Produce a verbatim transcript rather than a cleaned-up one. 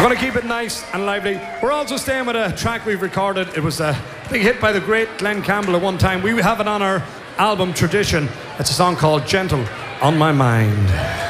Going to keep it nice and lively. We're also staying with a track we've recorded. It was a big hit by the great Glenn Campbell at one time. We have it on our album Tradition. It's a song called Gentle on My Mind.